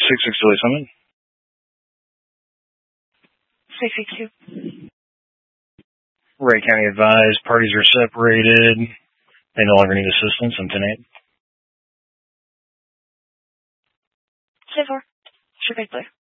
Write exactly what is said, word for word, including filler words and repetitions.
six six Delay Summit. six six two. Wright County advised, parties are separated. They no longer need assistance. I'm ten eight. ten four. Sure, clear.